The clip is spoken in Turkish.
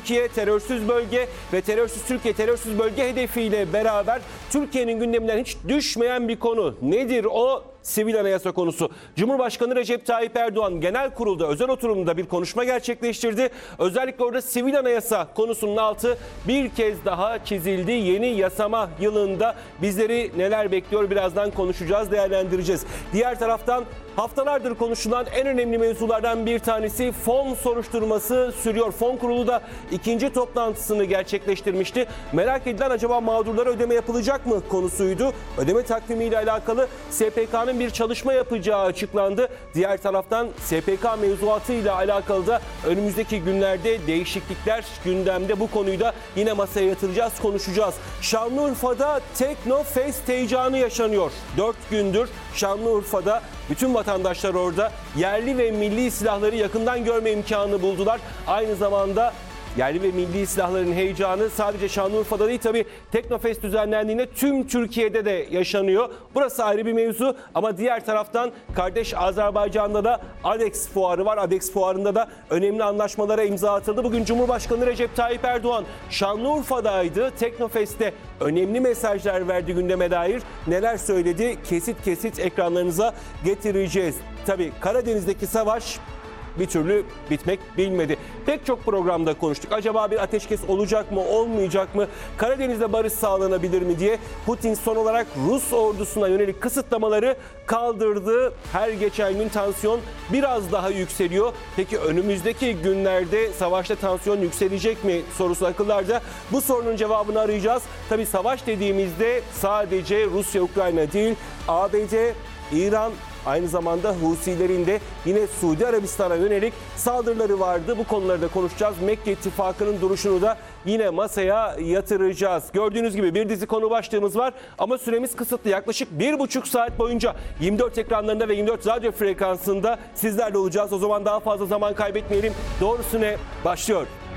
Türkiye terörsüz bölge ve terörsüz Türkiye terörsüz bölge hedefiyle beraber Türkiye'nin gündeminden hiç düşmeyen bir konu. Nedir o? Sivil anayasa konusu. Cumhurbaşkanı Recep Tayyip Erdoğan genel kurulda özel oturumda bir konuşma gerçekleştirdi. Özellikle orada sivil anayasa konusunun altı bir kez daha çizildi. Yeni yasama yılında bizleri neler bekliyor birazdan konuşacağız, değerlendireceğiz. Diğer taraftan haftalardır konuşulan en önemli mevzulardan bir tanesi fon soruşturması sürüyor. Fon kurulu da ikinci toplantısını gerçekleştirmişti. Merak edilen acaba mağdurlara ödeme yapılacak mı konusuydu. Ödeme takvimiyle alakalı SPK'nın bir çalışma yapacağı açıklandı. Diğer taraftan SPK mevzuatıyla alakalı da önümüzdeki günlerde değişiklikler gündemde. Bu konuyu da yine masaya yatıracağız, konuşacağız. Şanlıurfa'da Teknofest heyecanı yaşanıyor. 4 gündür Şanlıurfa'da bütün vatandaşlar orada yerli ve milli silahları yakından görme imkanı buldular. Aynı zamanda yerli ve milli silahların heyecanı sadece Şanlıurfa'da değil, tabii Teknofest düzenlendiğinde tüm Türkiye'de de yaşanıyor. Burası ayrı bir mevzu ama diğer taraftan kardeş Azerbaycan'da da ADEX fuarı var. ADEX fuarında da önemli anlaşmalara imza atıldı. Bugün Cumhurbaşkanı Recep Tayyip Erdoğan Şanlıurfa'daydı. Teknofest'te önemli mesajlar verdi gündeme dair. Neler söyledi? Kesit kesit ekranlarınıza getireceğiz. Tabii Karadeniz'deki savaş bir türlü bitmek bilmedi. Pek çok programda konuştuk. Acaba bir ateşkes olacak mı, olmayacak mı? Karadeniz'de barış sağlanabilir mi diye. Putin son olarak Rus ordusuna yönelik kısıtlamaları kaldırdı. Her geçen gün tansiyon biraz daha yükseliyor. Peki önümüzdeki günlerde savaşta tansiyon yükselecek mi sorusu akıllarda. Bu sorunun cevabını arayacağız. Tabii savaş dediğimizde sadece Rusya-Ukrayna değil, ABD, İran, aynı zamanda Husilerin de yine Suudi Arabistan'a yönelik saldırıları vardı. Bu konuları da konuşacağız. Mekke İttifakı'nın duruşunu da yine masaya yatıracağız. Gördüğünüz gibi bir dizi konu başlığımız var ama süremiz kısıtlı. Yaklaşık 1,5 saat boyunca 24 ekranlarında ve 24 radyo frekansında sizlerle olacağız. O zaman daha fazla zaman kaybetmeyelim. Doğrusu ne? Başlıyor.